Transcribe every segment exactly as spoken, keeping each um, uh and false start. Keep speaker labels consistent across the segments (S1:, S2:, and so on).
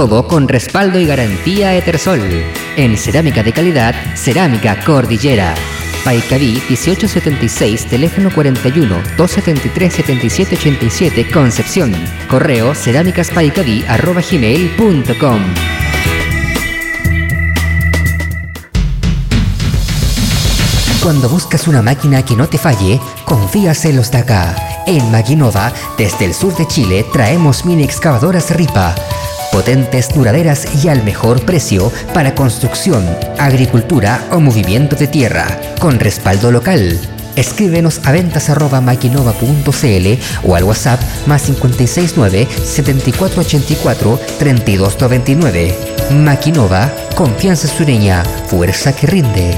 S1: Todo con respaldo y garantía Etersol. En cerámica de calidad, Cerámica Cordillera. Paicaví dieciocho setenta y seis, teléfono cuarenta y uno, doscientos setenta y tres, setenta y siete ochenta y siete, Concepción. Correo cerámicaspaicaví arroba gmail punto com. Cuando buscas una máquina que no te falle, confías en los de acá. En Maquinova, desde el sur de Chile, traemos mini excavadoras Ripa. Potentes, duraderas y al mejor precio para construcción, agricultura o movimiento de tierra, con respaldo local. Escríbenos a ventas arroba maquinova punto cl o al WhatsApp más cinco seis nueve, setenta y cuatro ochenta y cuatro, treinta y dos noventa y nueve. Maquinova, confianza sureña, fuerza que rinde.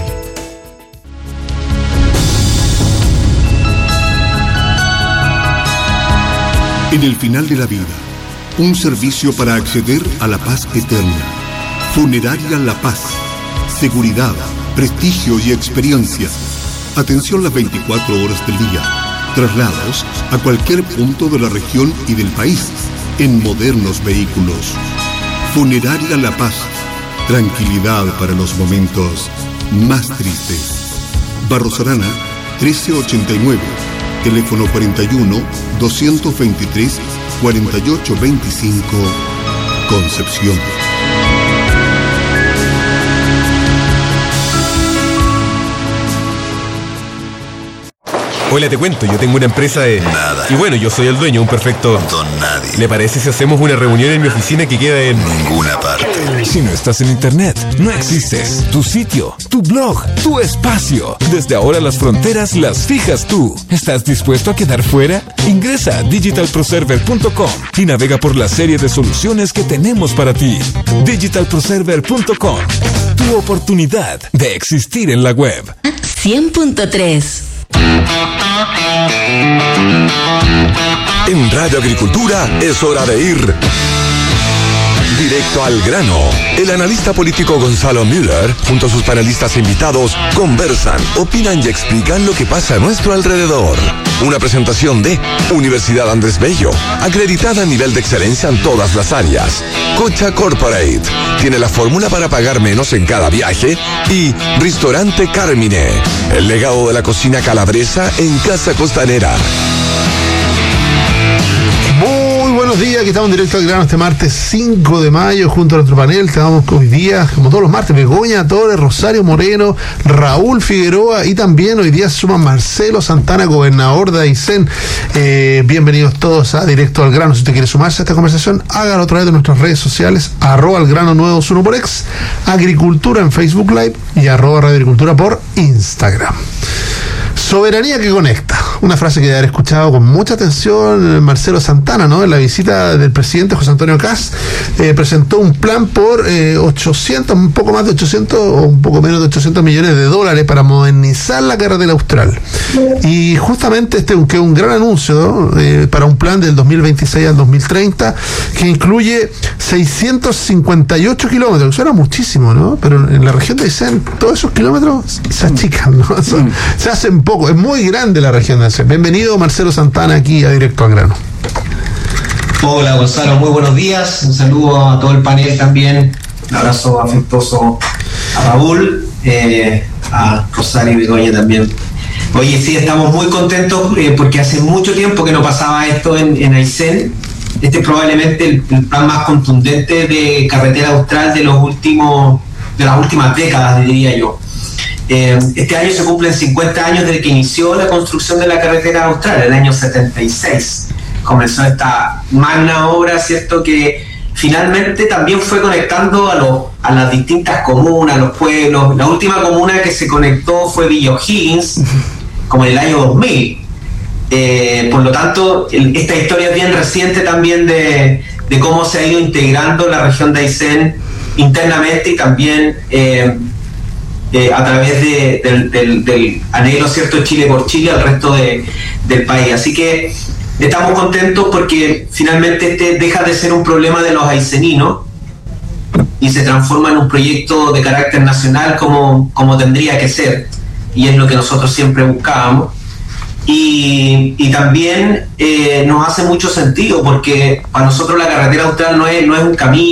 S2: En el final de la vida, un servicio para acceder a la paz eterna. Funeraria La Paz. Seguridad, prestigio y experiencia. Atención las veinticuatro horas del día. Traslados a cualquier punto de la región y del país en modernos vehículos. Funeraria La Paz. Tranquilidad para los momentos más tristes. Barros Arana, trece ochenta y nueve. Teléfono cuarenta y uno, doscientos veintitrés, cuarenta y ocho veinticinco, Concepción.
S3: Hola, te cuento, yo tengo una empresa de...
S4: Nada.
S3: Y bueno, yo soy el dueño, un perfecto...
S4: Don nadie.
S3: ¿Le parece si hacemos una reunión en mi oficina que queda en...
S4: Ninguna parte.
S5: Si no estás en internet, no existes. Tu sitio, tu blog, tu espacio. Desde ahora las fronteras las fijas tú. ¿Estás dispuesto a quedar fuera? Ingresa a digital pro server punto com y navega por la serie de soluciones que tenemos para ti. digital pro server punto com. Tu oportunidad de existir en la web.
S6: cien punto tres.
S7: En Radio Agricultura es hora de ir directo al grano. El analista político Gonzalo Müller, junto a sus panelistas invitados, conversan, opinan y explican lo que pasa a nuestro alrededor. Una presentación de Universidad Andrés Bello, acreditada a nivel de excelencia en todas las áreas. Cocha Corporate, tiene la fórmula para pagar menos en cada viaje. Y Restaurante Carmine, el legado de la cocina calabresa en Casa Costanera.
S8: Buenos días, aquí estamos en directo al grano este martes cinco de mayo junto a nuestro panel. Estamos hoy día, como todos los martes, Begoña Torres, Rosario Moreno, Raúl Figueroa y también hoy día se suma Marcelo Santana, gobernador de Aysén. Eh, bienvenidos todos a Directo al Grano. Si usted quiere sumarse a esta conversación, hágalo a través de nuestras redes sociales, arroba al grano nueve dos uno por ex, Agricultura en Facebook Live y arroba Radio Agricultura por Instagram. Soberanía que conecta, una frase que debe haber escuchado con mucha atención Marcelo Santana, ¿no? En la visita del presidente José Antonio Kast, eh, presentó un plan por eh, ochocientos, un poco más de ochocientos o un poco menos de ochocientos millones de dólares para modernizar la carretera austral. Y justamente este que es un gran anuncio, ¿no? eh, para un plan del dos mil veintiséis al dos mil treinta que incluye seiscientos cincuenta y ocho kilómetros, que suena muchísimo, ¿no? Pero en la región de Aysén todos esos kilómetros se achican, ¿no? Son, se hacen poco, es muy grande la región de Aysén. Bienvenido Marcelo Santana aquí a Directo al Grano.
S9: Hola Gonzalo, muy buenos días, un saludo a todo el panel también, un abrazo afectuoso a Raúl, eh, a Rosario y Begoña también. Oye, sí, estamos muy contentos eh, porque hace mucho tiempo que no pasaba esto en, en Aysén. Este es probablemente el, el plan más contundente de carretera austral de los últimos, de las últimas décadas, diría yo. Eh, este año se cumplen cincuenta años desde que inició la construcción de la carretera austral, en el año setenta y seis. Comenzó esta magna obra, ¿cierto?, que finalmente también fue conectando a, los, a las distintas comunas, a los pueblos. La última comuna que se conectó fue Villa O'Higgins, como en el año dos mil. Eh, por lo tanto, el, esta historia es bien reciente también de, de cómo se ha ido integrando la región de Aysén internamente y también eh, eh, a través de, del, del, del anhelo, ¿cierto?, Chile por Chile al resto de, del país. Así que estamos contentos porque finalmente este deja de ser un problema de los ayseninos y se transforma en un proyecto de carácter nacional como, como tendría que ser, y es lo que nosotros siempre buscábamos. Y, y también eh, nos hace mucho sentido porque para nosotros la carretera austral no es, no es un camino